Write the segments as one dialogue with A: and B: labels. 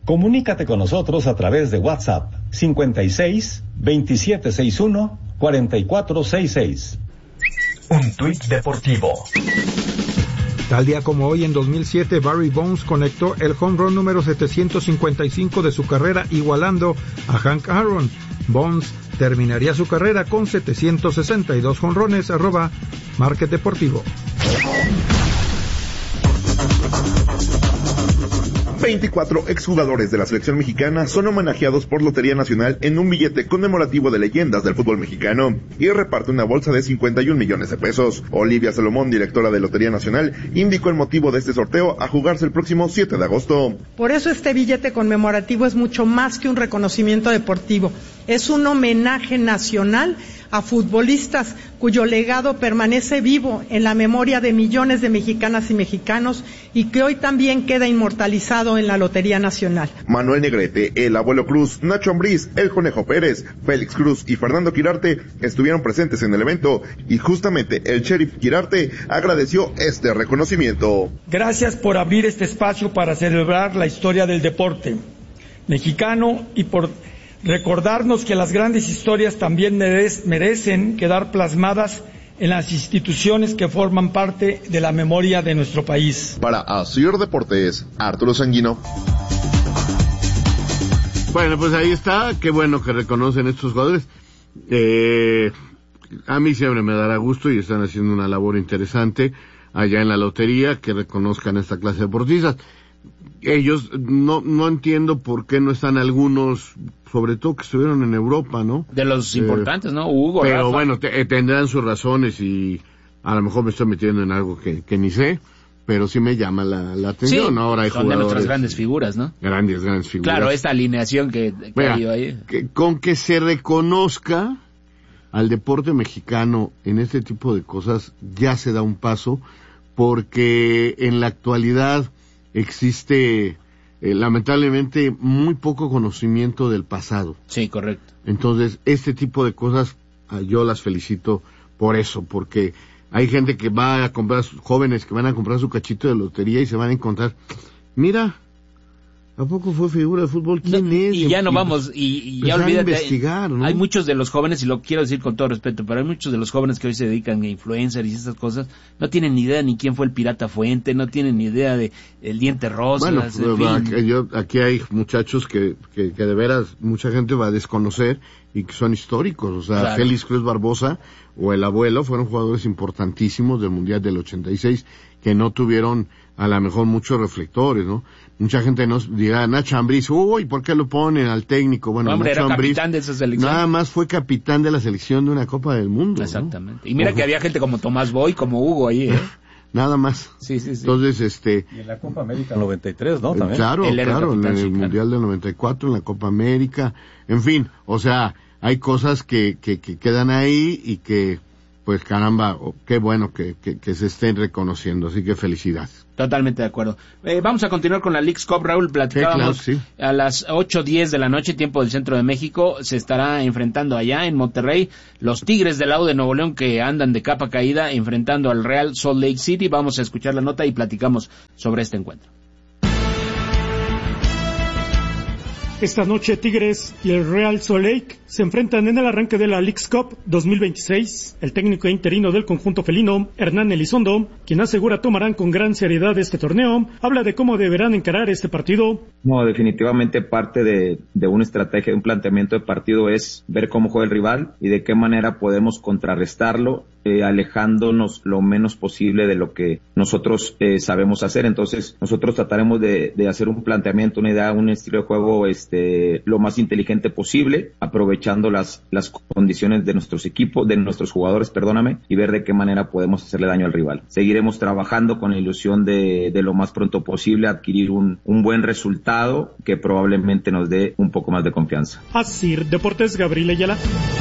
A: Comunícate con nosotros a través de WhatsApp 56 2761 4466.
B: Un tuit deportivo.
C: Tal día como hoy, en 2007, Barry Bonds conectó el home run número 755 de su carrera, igualando a Hank Aaron. Bonds terminaría su carrera con 762 jonrones. @Market Deportivo.
D: 24 exjugadores de la selección mexicana son homenajeados por Lotería Nacional en un billete conmemorativo de leyendas del fútbol mexicano y reparte una bolsa de 51 millones de pesos. Olivia Salomón, directora de Lotería Nacional, indicó el motivo de este sorteo a jugarse el próximo 7 de agosto.
E: Por eso este billete conmemorativo es mucho más que un reconocimiento deportivo. Es un homenaje nacional a futbolistas cuyo legado permanece vivo en la memoria de millones de mexicanas y mexicanos y que hoy también queda inmortalizado en la Lotería Nacional.
D: Manuel Negrete, el Abuelo Cruz, Nacho Ambriz, el Conejo Pérez, Félix Cruz y Fernando Quirarte estuvieron presentes en el evento y justamente el Sheriff Quirarte agradeció este reconocimiento.
F: Gracias por abrir este espacio para celebrar la historia del deporte mexicano y por recordarnos que las grandes historias también merecen quedar plasmadas en las instituciones que forman parte de la memoria de nuestro país.
D: Para Asir Deportes, Arturo Sanguino.
G: Bueno, pues ahí está, qué bueno que reconocen estos jugadores. A mí siempre me dará gusto y están haciendo una labor interesante allá en la lotería, que reconozcan esta clase de deportistas. Ellos, no entiendo por qué no están algunos, sobre todo que estuvieron en Europa, ¿no?
H: De los importantes, ¿no? Hugo,
G: pero
H: Rafa.
G: bueno, tendrán sus razones y a lo mejor me estoy metiendo en algo que ni sé, pero sí me llama la atención.
H: Sí,
G: ahora hay
H: son de nuestras grandes figuras, ¿no?
G: Grandes figuras.
H: Claro, esta alineación que ha ido ahí.
G: Con que se reconozca al deporte mexicano en este tipo de cosas, ya se da un paso, porque en la actualidad existe lamentablemente muy poco conocimiento del pasado.
H: Sí, correcto.
G: Entonces, este tipo de cosas yo las felicito por eso, porque hay gente que va a comprar, jóvenes que van a comprar su cachito de lotería y se van a encontrar, mira, ¿a poco fue figura de fútbol? ¿Quién es?
H: Y ya no vamos, y ya olvídate,
G: investigar, ¿no?
H: Hay muchos de los jóvenes, y lo quiero decir con todo respeto, pero hay muchos de los jóvenes que hoy se dedican a influencers y esas cosas, no tienen ni idea ni quién fue el Pirata Fuente, no tienen ni idea de el Diente Rosa.
G: Bueno, aquí hay muchachos que de veras mucha gente va a desconocer y que son históricos, o sea, claro. Félix Cruz Barbosa o el Abuelo fueron jugadores importantísimos del Mundial del 86 que no tuvieron a lo mejor muchos reflectores, ¿no? Mucha gente nos dirá, Nacho Ambriz, uy, ¿por qué lo ponen al técnico? Bueno,
H: hombre,
G: Nacho
H: era
G: Ambriz
H: capitán de esa selección.
G: Nada más fue capitán de la selección de una Copa del Mundo.
H: Exactamente.
G: ¿no?
H: Y mira que había gente como Tomás Boy, como Hugo ahí, ¿eh?
G: Nada más.
H: Sí.
G: Entonces,
A: Y en la Copa América 93, ¿no? También.
G: Claro,
H: en
G: el Mundial del 94, en la Copa América, en fin, o sea, hay cosas que quedan ahí y que, pues caramba, qué bueno que se estén reconociendo, así que felicidades.
H: Totalmente de acuerdo. Vamos a continuar con la Leagues Cup, Raúl. Platicábamos
G: sí.
H: A las 8:10 de la noche, tiempo del centro de México, se estará enfrentando allá en Monterrey los Tigres del lado de Nuevo León, que andan de capa caída, enfrentando al Real Salt Lake City. Vamos a escuchar la nota y platicamos sobre este encuentro.
I: Esta noche Tigres y el Real Salt Lake se enfrentan en el arranque de la Leagues Cup 2026. El técnico interino del conjunto felino, Hernán Elizondo, quien asegura tomarán con gran seriedad este torneo, habla de cómo deberán encarar este partido.
J: No, definitivamente parte de una estrategia, de un planteamiento de partido es ver cómo juega el rival y de qué manera podemos contrarrestarlo, alejándonos lo menos posible de lo que nosotros sabemos hacer. Entonces nosotros trataremos de hacer un planteamiento, una idea, un estilo de juego lo más inteligente posible, aprovechando las condiciones de nuestros equipos, de nuestros jugadores, y ver de qué manera podemos hacerle daño al rival. Seguiremos trabajando con la ilusión de lo más pronto posible adquirir un buen resultado que probablemente nos dé un poco más de confianza.
I: Asir Deportes, Gabriel Ayala.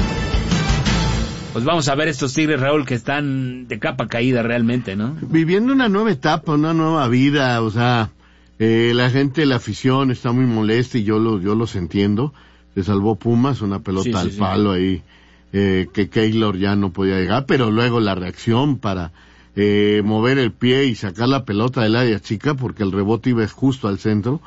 H: Pues vamos a ver estos Tigres, Raúl, que están de capa caída realmente, ¿no?
G: Viviendo una nueva etapa, una nueva vida, o sea, la gente, la afición está muy molesta y yo los entiendo. Se salvó Pumas, una pelota al palo ahí, que Keylor ya no podía llegar, pero luego la reacción para mover el pie y sacar la pelota del área chica, porque el rebote iba justo al centro,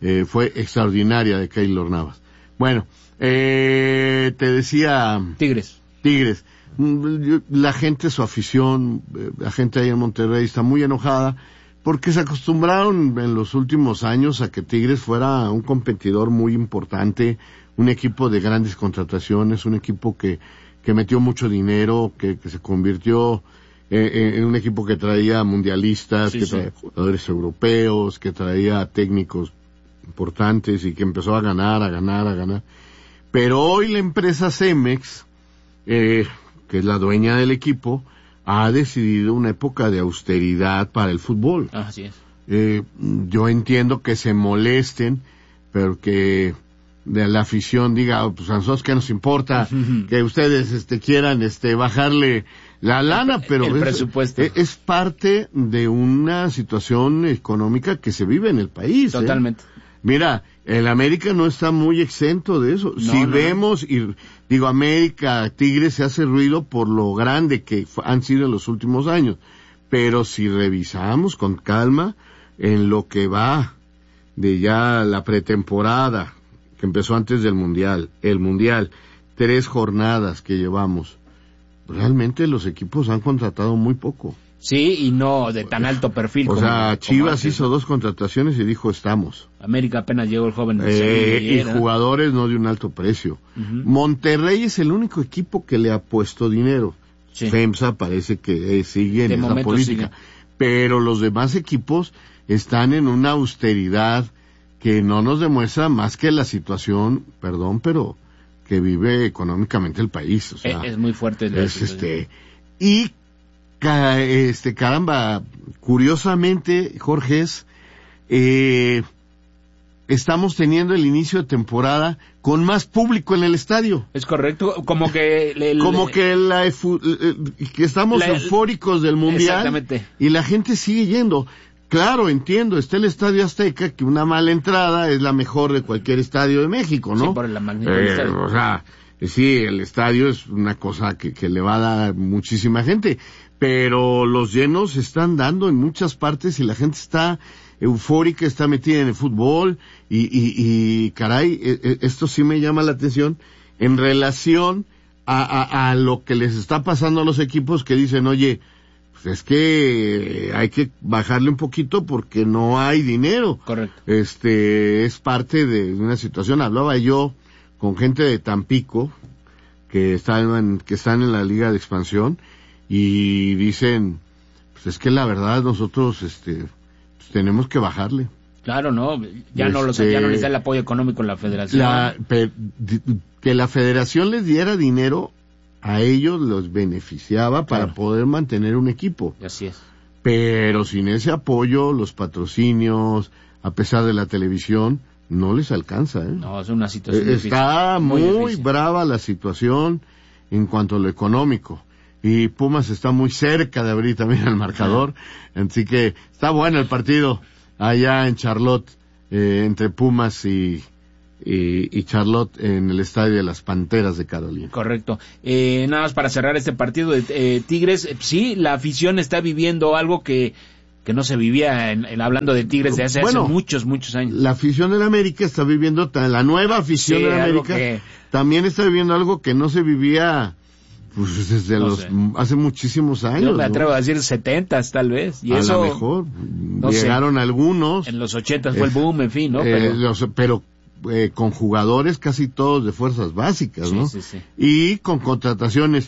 G: fue extraordinaria de Keylor Navas. Bueno, te decía...
H: Tigres.
G: La gente, su afición, la gente ahí en Monterrey está muy enojada porque se acostumbraron en los últimos años a que Tigres fuera un competidor muy importante, un equipo de grandes contrataciones, un equipo que metió mucho dinero, que se convirtió en un equipo que traía mundialistas, traía jugadores europeos, que traía técnicos importantes y que empezó a ganar. Pero hoy la empresa Cemex, que es la dueña del equipo, ha decidido una época de austeridad para el fútbol.
H: Así es.
G: Yo entiendo que se molesten, pero que de la afición diga, pues a nosotros qué nos importa que ustedes quieran bajarle la lana, pero
H: el presupuesto.
G: Es parte de una situación económica que se vive en el país.
H: Totalmente.
G: Mira, el América no está muy exento de eso. Vemos, y digo, América, Tigres se hace ruido por lo grande que han sido en los últimos años. Pero si revisamos con calma en lo que va de ya la pretemporada, que empezó antes del Mundial, el Mundial, 3 jornadas que llevamos, realmente los equipos han contratado muy poco.
H: Sí, y no de tan alto perfil.
G: O sea, Chivas hizo 2 contrataciones y dijo, estamos.
H: América apenas llegó el joven.
G: Y jugadores no de un alto precio. Monterrey es el único equipo que le ha puesto dinero. FEMSA parece que sigue en esa política. Pero los demás equipos están en una austeridad que no nos demuestra más que la situación, perdón, pero que vive económicamente el país. O sea,
H: es muy fuerte.
G: Y caramba, curiosamente, Jorge, estamos teniendo el inicio de temporada con más público en el estadio.
H: Es correcto, como que
G: que estamos eufóricos del Mundial.
H: Exactamente.
G: Y la gente sigue yendo. Claro, entiendo, está el Estadio Azteca, que una mala entrada es la mejor de cualquier estadio de México, ¿no?
H: Sí, por la magnitud del estadio.
G: O sea, sí, el estadio es una cosa que le va a dar muchísima gente, pero los llenos se están dando en muchas partes y la gente está eufórica, está metida en el fútbol y caray, esto sí me llama la atención en relación a lo que les está pasando a los equipos que dicen, oye, pues es que hay que bajarle un poquito porque no hay dinero.
H: Correcto.
G: Es parte de una situación. Hablaba yo con gente de Tampico que están en la Liga de Expansión y dicen, pues es que la verdad nosotros pues tenemos que bajarle.
H: Claro, no, ya no les da el apoyo económico en la federación.
G: Que la federación les diera dinero a ellos los beneficiaba para poder mantener un equipo.
H: Así es.
G: Pero sin ese apoyo, los patrocinios, a pesar de la televisión, no les alcanza,
H: No, es una situación
G: Está muy brava la situación en cuanto a lo económico. Y Pumas está muy cerca de abrir también el marcador. Así que está bueno el partido allá en Charlotte, entre Pumas y Charlotte en el estadio de las Panteras de Carolina.
H: Correcto. Nada más para cerrar este partido de Tigres, sí, la afición está viviendo algo que no se vivía hablando de Tigres de hace muchos años.
G: La afición del América está viviendo, la nueva afición del América también está viviendo algo que no se vivía pues desde hace muchísimos años.
H: Yo me atrevo a decir 70s tal vez. Y
G: a
H: eso,
G: lo mejor llegaron algunos.
H: En los 80s fue el boom, en fin, ¿no?
G: Pero con jugadores casi todos de fuerzas básicas, ¿no?
H: Sí.
G: Y con contrataciones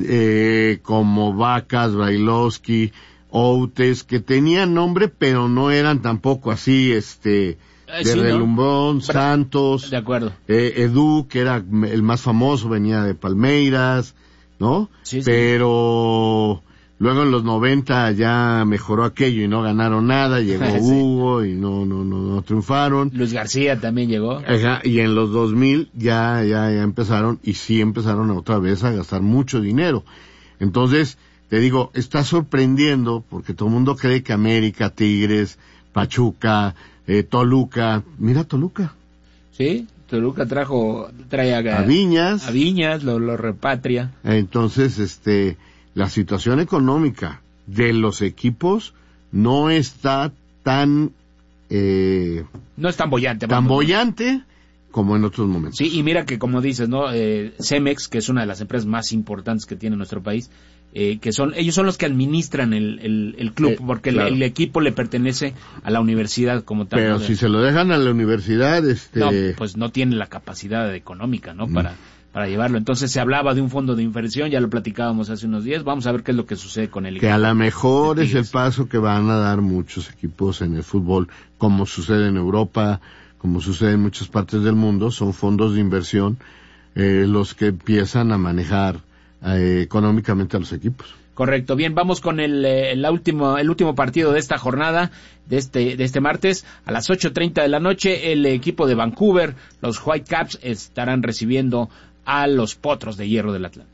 G: como Vacas, Brailovsky, Outes, que tenían nombre, pero no eran tampoco así, de relumbrón, Santos.
H: De acuerdo.
G: Edu, que era el más famoso, venía de Palmeiras, ¿no?
H: Sí.
G: Pero luego en los 90 ya mejoró aquello y no ganaron nada, llegó Hugo y no triunfaron.
H: Luis García también llegó.
G: Ajá, y en los 2000 ya empezaron, y sí empezaron otra vez a gastar mucho dinero. Entonces, te digo, está sorprendiendo, porque todo el mundo cree que América, Tigres, Pachuca, Toluca, mira Toluca.
H: Sí, Toluca trae a
G: Viñas.
H: A Viñas, lo repatria.
G: Entonces, la situación económica de los equipos no está tan
H: no es tan bollante.
G: Tan bollante como en otros momentos.
H: Sí, y mira que como dices, ¿no? Cemex, que es una de las empresas más importantes que tiene nuestro país, ellos son los que administran el club, porque claro, el equipo le pertenece a la universidad como tal.
G: Pero si se lo dejan a la universidad,
H: no, pues no tiene la capacidad económica, ¿no? Para llevarlo. Entonces se hablaba de un fondo de inversión, ya lo platicábamos hace unos días, vamos a ver qué es lo que sucede con el equipo.
G: Que a lo mejor es el paso que van a dar muchos equipos en el fútbol, como sucede en Europa, como sucede en muchas partes del mundo, son fondos de inversión los que empiezan a manejar económicamente a los equipos.
H: Correcto. Bien, vamos con el último partido de esta jornada, de este martes. A las 8:30 de la noche, el equipo de Vancouver, los Whitecaps, estarán recibiendo a los Potros de Hierro del Atlante.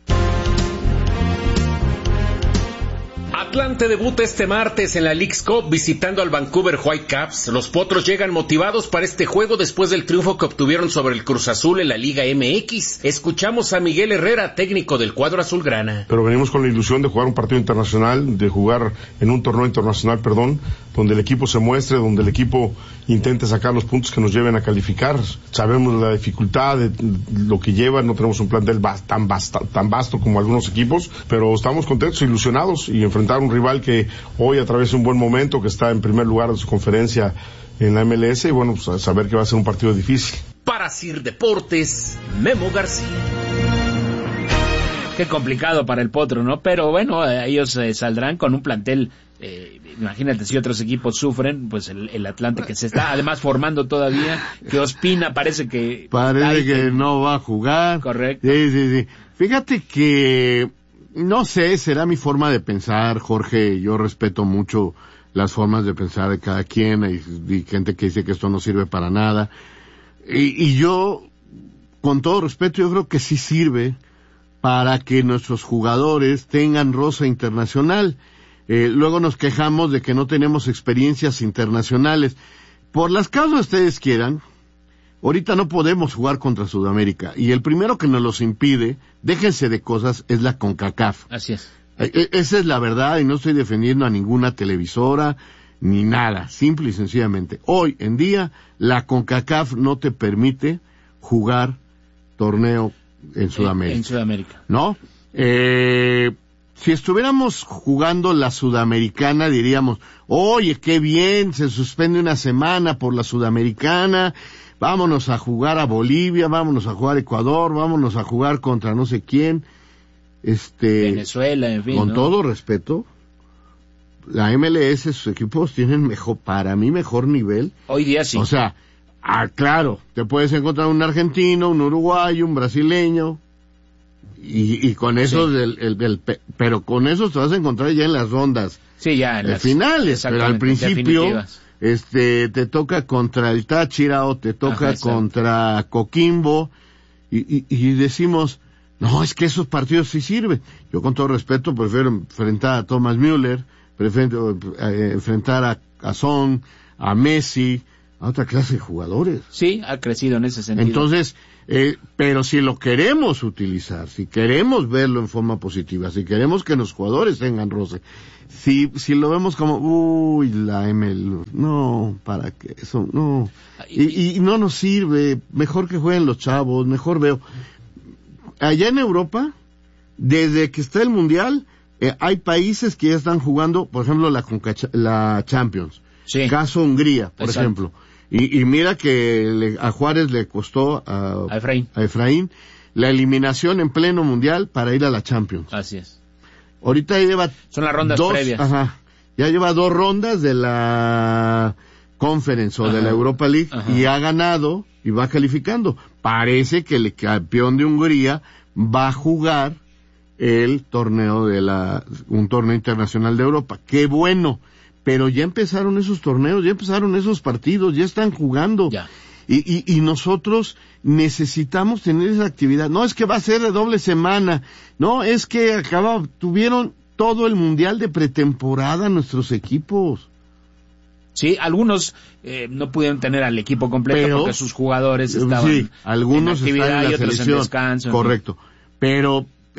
K: Atlante debuta este martes en la Leagues Cup visitando al Vancouver Whitecaps. Los Potros llegan motivados para este juego después del triunfo que obtuvieron sobre el Cruz Azul en la Liga MX. Escuchamos a Miguel Herrera, técnico del cuadro azulgrana.
L: Pero venimos con la ilusión de jugar un partido internacional, de jugar en un torneo internacional, donde el equipo se muestre, donde el equipo intente sacar los puntos que nos lleven a calificar. Sabemos la dificultad de lo que lleva, no tenemos un plantel tan vasto como algunos equipos, pero estamos contentos, ilusionados y enfrentar un rival que hoy atraviesa un buen momento, que está en primer lugar de su conferencia en la MLS, y bueno, pues saber que va a ser un partido difícil.
K: Para Sir Deportes, Memo García.
H: Qué complicado para el Potro, ¿no? Pero bueno, ellos saldrán con un plantel, imagínate si otros equipos sufren, pues el Atlante que se está además formando todavía, que Ospina parece que
G: no va a jugar.
H: Correcto.
G: Sí. Fíjate que no sé, será mi forma de pensar, Jorge. Yo respeto mucho las formas de pensar de cada quien. Hay gente que dice que esto no sirve para nada. Y yo, con todo respeto, yo creo que sí sirve para que nuestros jugadores tengan roce internacional. Luego nos quejamos de que no tenemos experiencias internacionales. Por las causas que ustedes quieran, ahorita no podemos jugar contra Sudamérica, y el primero que nos los impide, déjense de cosas, es la CONCACAF.
H: Así es.
G: Esa es la verdad, y no estoy defendiendo a ninguna televisora, ni nada, simple y sencillamente. Hoy en día, la CONCACAF no te permite jugar torneo en Sudamérica.
H: En Sudamérica.
G: ¿No? Si estuviéramos jugando la Sudamericana, diríamos, oye, qué bien, se suspende una semana por la Sudamericana, vámonos a jugar a Bolivia, vámonos a jugar a Ecuador, vámonos a jugar contra no sé quién.
H: Venezuela, en fin.
G: Con todo respeto, la MLS, sus equipos tienen para mí mejor nivel.
H: Hoy día sí.
G: O sea, claro, te puedes encontrar un argentino, un uruguayo, un brasileño, y con esos, pero con esos te vas a encontrar ya en las rondas.
H: Sí, ya en las
G: finales, pero al principio te toca contra el Táchira o te toca contra Coquimbo y decimos, no, es que esos partidos sí sirven. Yo con todo respeto prefiero enfrentar a Thomas Müller, prefiero enfrentar a Son, a Messi, a otra clase de jugadores.
H: Sí, ha crecido en ese sentido.
G: Entonces, pero si lo queremos utilizar, si queremos verlo en forma positiva, si queremos que los jugadores tengan roce, si lo vemos como, la ML, no, ¿para qué? Eso, no. Y no nos sirve, mejor que jueguen los chavos, mejor veo. Allá en Europa, desde que está el Mundial, hay países que ya están jugando, por ejemplo, la Champions.
H: Sí.
G: Caso Hungría, por ejemplo. Y mira que a Juárez le costó a Efraín la eliminación en pleno mundial para ir a la Champions.
H: Así es.
G: Ahorita ya lleva...
H: Son las rondas previas.
G: Ya lleva 2 rondas de la Conference o de la Europa League y ha ganado y va calificando. Parece que el campeón de Hungría va a jugar el torneo un torneo internacional de Europa. ¡Qué bueno! Pero ya empezaron esos torneos, ya empezaron esos partidos, ya están jugando.
H: Ya.
G: Y nosotros necesitamos tener esa actividad. No es que va a ser de doble semana, no, es que tuvieron todo el mundial de pretemporada nuestros equipos.
H: Sí, algunos no pudieron tener al equipo completo porque sus jugadores estaban
G: algunos
H: en actividad
G: están en la
H: y otros
G: selección,
H: en descanso.
G: Correcto. Pero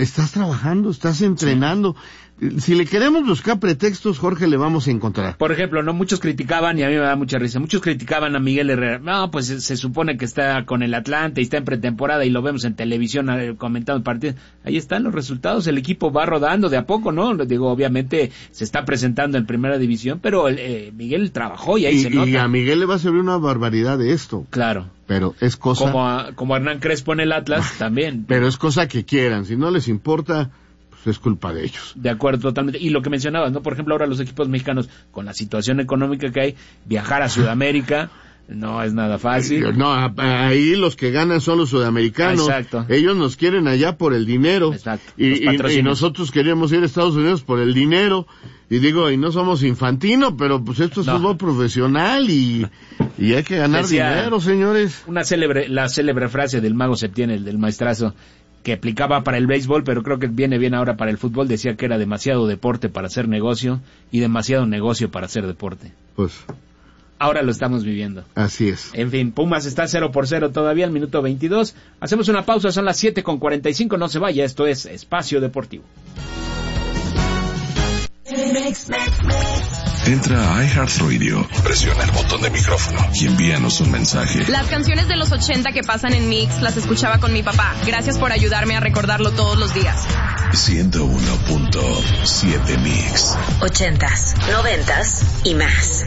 G: estás trabajando, estás entrenando. Si le queremos buscar pretextos, Jorge, le vamos a encontrar.
H: Por ejemplo, no muchos criticaban, y a mí me da mucha risa, muchos criticaban a Miguel Herrera. No, pues se supone que está con el Atlante y está en pretemporada y lo vemos en televisión comentando partidos. Ahí están los resultados, el equipo va rodando de a poco, ¿no? Digo, obviamente se está presentando en primera división, pero Miguel trabajó y ahí se nota.
G: Y a Miguel le va a servir una barbaridad de esto.
H: Claro.
G: Pero es cosa...
H: Como Hernán Crespo en el Atlas, también.
G: Pero es cosa que quieran, si no les importa... es culpa de ellos.
H: De acuerdo, totalmente. Y lo que mencionabas, ¿no? Por ejemplo, ahora los equipos mexicanos, con la situación económica que hay, viajar a Sudamérica no es nada fácil.
G: No, ahí los que ganan son los sudamericanos.
H: Exacto.
G: Ellos nos quieren allá por el dinero.
H: Exacto.
G: Y nosotros queríamos ir a Estados Unidos por el dinero. Y digo, y no somos Infantino, pero pues esto es fútbol profesional y hay que ganar dinero, señores.
H: La célebre frase del Mago Septién, el del maestrazo, que aplicaba para el béisbol, pero creo que viene bien ahora para el fútbol, decía que era demasiado deporte para hacer negocio y demasiado negocio para hacer deporte.
G: Pues
H: ahora lo estamos viviendo.
G: Así es.
H: En fin, Pumas está 0-0 todavía al minuto 22. Hacemos una pausa, son las 7:45, no se vaya, esto es Espacio Deportivo.
M: Entra a iHeartRadio, presiona el botón de micrófono y envíanos un mensaje.
N: Las canciones de los 80 que pasan en Mix las escuchaba con mi papá. Gracias por ayudarme a recordarlo todos los días.
M: 101.7 Mix.
O: 80s, 90s y más.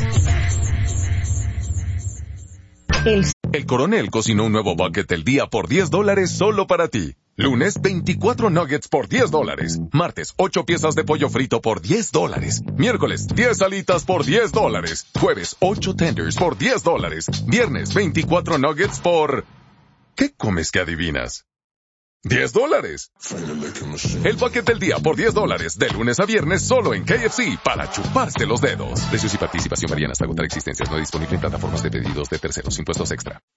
P: El Coronel cocinó un nuevo bucket del día por $10 solo para ti. Lunes, 24 nuggets por $10. Martes, 8 piezas de pollo frito por $10. Miércoles, 10 alitas por $10. Jueves, 8 tenders por $10. Viernes, 24 nuggets por... ¿Qué comes que adivinas? $10. El bucket del día por $10, de lunes a viernes solo en KFC, para chuparse los dedos. Precios y participación varían hasta agotar existencias. No disponible en plataformas de pedidos de terceros. Impuestos extra.